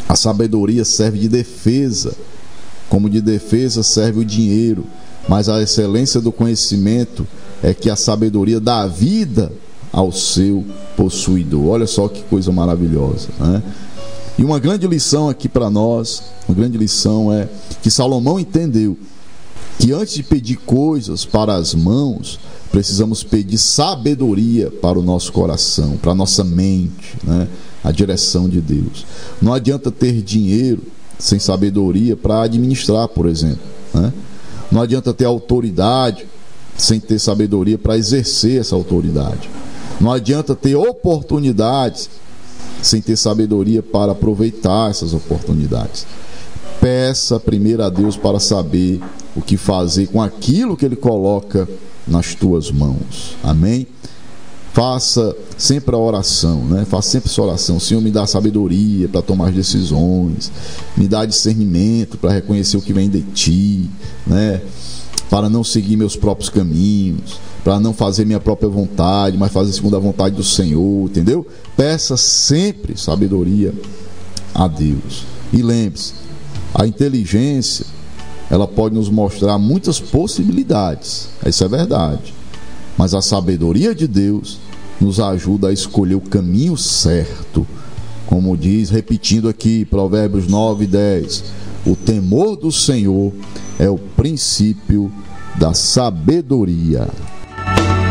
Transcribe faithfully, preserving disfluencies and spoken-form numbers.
A sabedoria serve de defesa, como de defesa serve o dinheiro, mas a excelência do conhecimento é que a sabedoria dá vida ao seu possuidor. Olha só que coisa maravilhosa, né? E uma grande lição aqui para nós, uma grande lição é que Salomão entendeu que antes de pedir coisas para as mãos, precisamos pedir sabedoria para o nosso coração, para a nossa mente, né? A direção de Deus. Não adianta ter dinheiro sem sabedoria para administrar, por exemplo, né? Não adianta ter autoridade sem ter sabedoria para exercer essa autoridade. Não adianta ter oportunidades sem ter sabedoria para aproveitar essas oportunidades. Peça primeiro a Deus para saber o que fazer com aquilo que Ele coloca nas tuas mãos. Amém? Faça sempre a oração, né? Faça sempre essa oração. Senhor, me dá sabedoria para tomar as decisões, me dá discernimento para reconhecer o que vem de Ti, né? Para não seguir meus próprios caminhos, para não fazer minha própria vontade, mas fazer segundo a vontade do Senhor, entendeu? Peça sempre sabedoria a Deus. E lembre-se, a inteligência, ela pode nos mostrar muitas possibilidades, isso é verdade, mas a sabedoria de Deus nos ajuda a escolher o caminho certo, como diz, repetindo aqui, Provérbios nove, dez, o temor do Senhor é o princípio da sabedoria.